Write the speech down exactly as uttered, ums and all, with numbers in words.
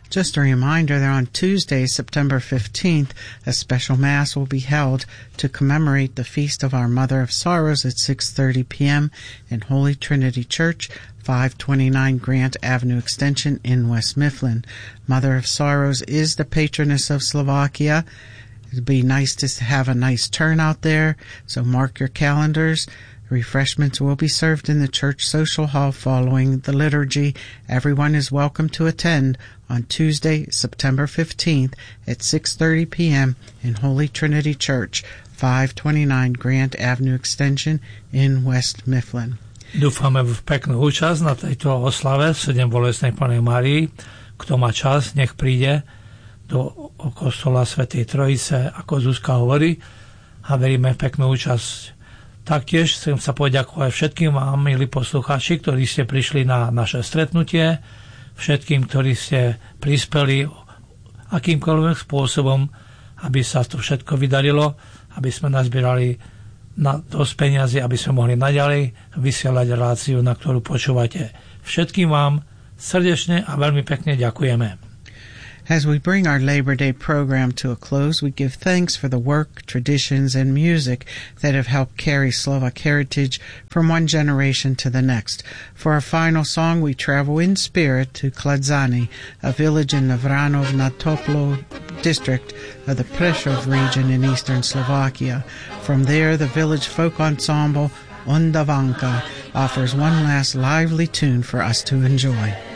Just a reminder that on Tuesday, September fifteenth, a special Mass will be held to commemorate the Feast of Our Mother of Sorrows at six thirty p.m. in Holy Trinity Church, five twenty-nine Grant Avenue Extension in West Mifflin. Mother of Sorrows is the patroness of Slovakia. It'd be nice to have a nice turnout there, so mark your calendars. Refreshments will be served in the church social hall following the liturgy. Everyone is welcome to attend on Tuesday, September fifteenth at six thirty p.m. in Holy Trinity Church, five twenty-nine Grant Avenue Extension in West Mifflin. Dúfame v peknú účasť na tejto oslave sedem bolestnej Panny Márii. Kto má čas, nech príde do kostola Svätej Trojice, ako Zuzka hovorí, a veríme v peknú účasť. Taktiež chcem sa poďakovať všetkým vám, milí poslucháči, ktorí ste prišli na naše stretnutie, všetkým, ktorí ste prispeli akýmkoľvek spôsobom, aby sa to všetko vydarilo, aby sme nazbierali na dosť peniazy, aby sme mohli naďalej vysielať reláciu, na ktorú počúvate. Všetkým vám srdečne a veľmi pekne ďakujeme. As we bring our Labor Day program to a close, we give thanks for the work, traditions, and music that have helped carry Slovak heritage from one generation to the next. For our final song, we travel in spirit to Kladzany, a village in Navranov na Toplo district of the Prešov region in eastern Slovakia. From there, the village folk ensemble Ondavanka offers one last lively tune for us to enjoy.